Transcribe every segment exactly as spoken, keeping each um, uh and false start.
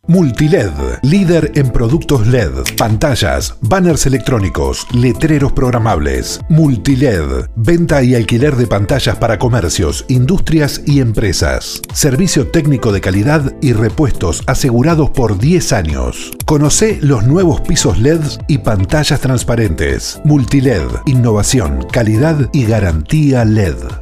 Multiled, líder en productos L E D, pantallas, banners electrónicos, letreros programables. Multiled, venta y alquiler de pantallas para comercios, industrias y empresas. Servicio técnico de calidad y repuestos asegurados por diez años. Conocé los nuevos pisos L E D y pantallas transparentes. Multiled, innovación, calidad y garantía L E D.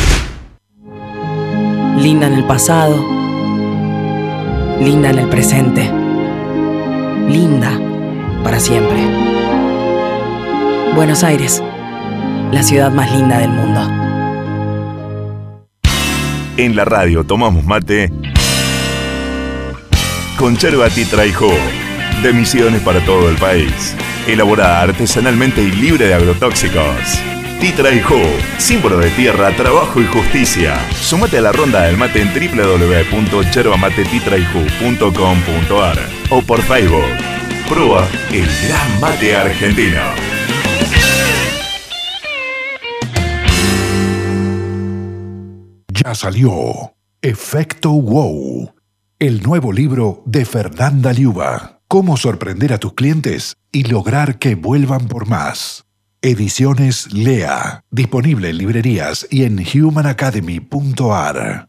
Linda en el pasado. Linda en el presente. Linda para siempre. Buenos Aires, la ciudad más linda del mundo. En la radio tomamos mate con yerba Titra y Jugo, de Misiones para todo el país. Elaborada artesanalmente y libre de agrotóxicos. Titra y Jugo, símbolo de tierra, trabajo y justicia. Sumate a la ronda del mate en doble u doble u doble u punto yerba mate titra y jugo punto com punto a r o por Facebook. Prueba el gran mate argentino. Ya salió Efecto Wow, el nuevo libro de Fernanda Liuba. Cómo sorprender a tus clientes y lograr que vuelvan por más. Ediciones Lea, disponible en librerías y en human academy punto a r.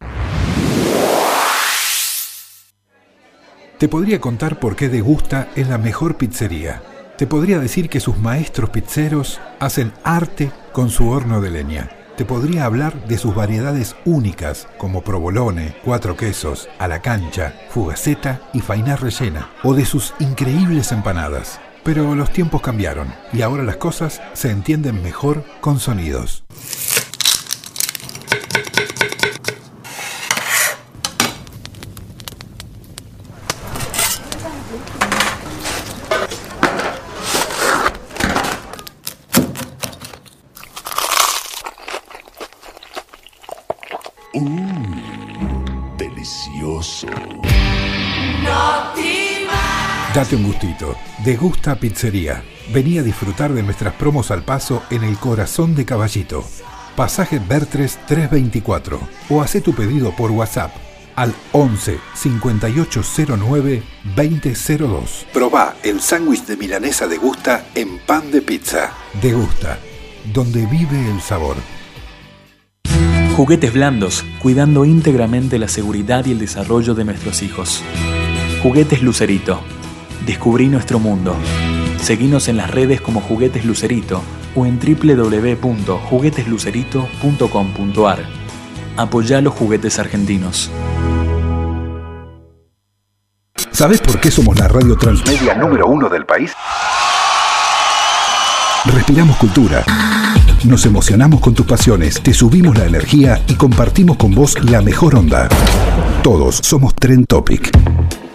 Te podría contar por qué Degusta es la mejor pizzería. Te podría decir que sus maestros pizzeros hacen arte con su horno de leña. Te podría hablar de sus variedades únicas como provolone, cuatro quesos, a la cancha, fugaceta y fainá rellena, o de sus increíbles empanadas. Pero los tiempos cambiaron y ahora las cosas se entienden mejor con sonidos. Uh, delicioso. Date un gustito. Degusta Pizzería. Vení a disfrutar de nuestras promos al paso en el corazón de Caballito. Pasaje Bertres trescientos veinticuatro. O hacé tu pedido por WhatsApp al once cincuenta y ocho cero nueve veinte cero dos. Probá el sándwich de milanesa Degusta en pan de pizza. Degusta, donde vive el sabor. Juguetes blandos, cuidando íntegramente la seguridad y el desarrollo de nuestros hijos. Juguetes Lucerito. Descubrí nuestro mundo. Seguinos en las redes como Juguetes Lucerito o en doble u doble u doble u punto juguetes lucerito punto com punto a r. Apoyá los juguetes argentinos. ¿Sabés por qué somos la radio transmedia número uno del país? Respiramos cultura. Nos emocionamos con tus pasiones, te subimos la energía y compartimos con vos la mejor onda. Todos somos Trend Topic.